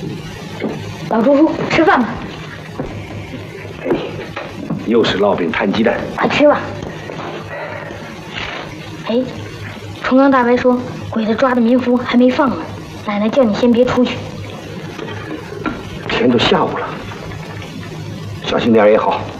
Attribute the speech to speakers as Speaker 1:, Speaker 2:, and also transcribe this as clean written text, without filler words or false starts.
Speaker 1: 老朱叔，吃饭吧。
Speaker 2: 哎，又是烙饼摊鸡蛋，
Speaker 1: 快吃吧。哎，重阳大白说鬼子抓的民夫还没放呢，奶奶叫你先别出去。
Speaker 2: 天都下午了，小心点也好。